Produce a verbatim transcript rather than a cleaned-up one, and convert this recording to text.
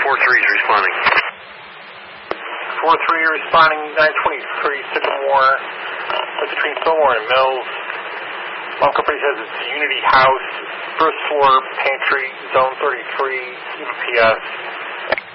four three is responding. four three responding, nine twenty-three Sycamore. That's between Fillmore and Mills. Mom Company says it's Unity House, first floor, pantry, zone thirty-three, E P S.